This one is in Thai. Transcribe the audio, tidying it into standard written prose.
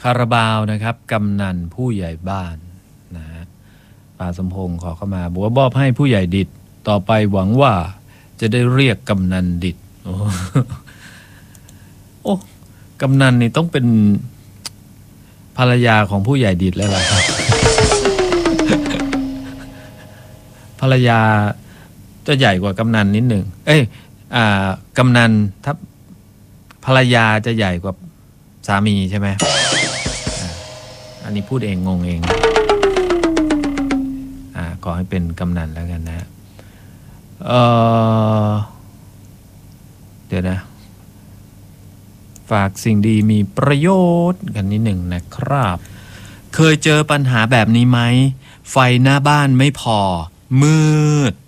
าราบาวนะครับกำนันผู้ใหญ่บ้านนะฮะป่าสมพงษ์ขอเข้ามาบอกว่ามอบให้ผู้ใหญ่ดิษฐ์ต่อไปหวังว่าจะได้เรียกกำนันดิษฐ์โอ้กำนันนี่ต้องเป็นภรรยาของผู้ใหญ่ดิษฐ์แล้วล่ะครับ ภรรยาจะใหญ่กว่ากำนันนิดหนึ่งกำนันถ้าภรรยาจะใหญ่กว่าสามีใช่ไหมอันนี้พูดเองงงเองขอให้เป็นกำนันแล้วกันนะเดี๋ยวนะฝากสิ่งดีมีประโยชน์กันนิดหนึ่งนะครับเคยเจอปัญหาแบบนี้ไหมไฟหน้าบ้านไม่พอมืด